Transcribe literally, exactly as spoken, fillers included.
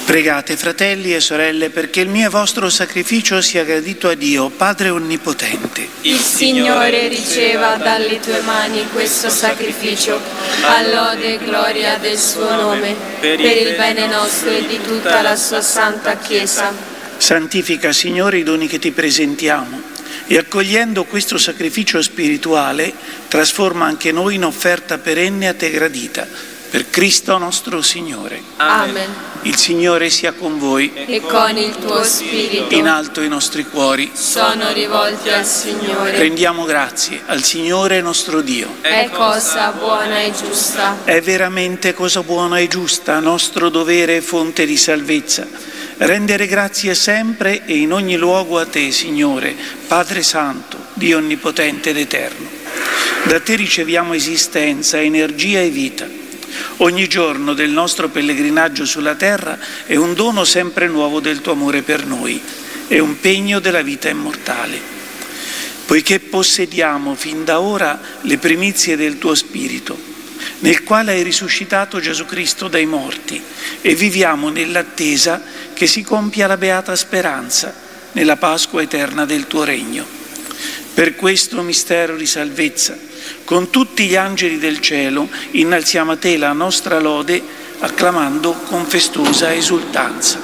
Pregate, fratelli e sorelle, perché il mio e vostro sacrificio sia gradito a Dio, Padre Onnipotente. Il Signore riceva dalle tue mani questo sacrificio, a lode e gloria del suo nome, per il bene nostro e di tutta la sua santa Chiesa. Santifica, Signore, i doni che ti presentiamo e accogliendo questo sacrificio spirituale trasforma anche noi in offerta perenne a te gradita. Per Cristo nostro Signore. Amen. Il Signore sia con voi. E con il tuo spirito. In alto i nostri cuori sono rivolti al Signore. Rendiamo grazie al Signore nostro Dio. È cosa buona e giusta. È veramente cosa buona e giusta, nostro dovere e fonte di salvezza. Rendere grazie sempre e in ogni luogo a te, Signore, Padre Santo, Dio Onnipotente ed Eterno. Da te riceviamo esistenza, energia e vita. Ogni giorno del nostro pellegrinaggio sulla terra è un dono sempre nuovo del tuo amore per noi, è un pegno della vita immortale. Poiché possediamo fin da ora le primizie del tuo Spirito, nel quale hai risuscitato Gesù Cristo dai morti, e viviamo nell'attesa che si compia la beata speranza, nella Pasqua eterna del tuo regno. Per questo mistero di salvezza, con tutti gli angeli del cielo, innalziamo a te la nostra lode, acclamando con festosa esultanza.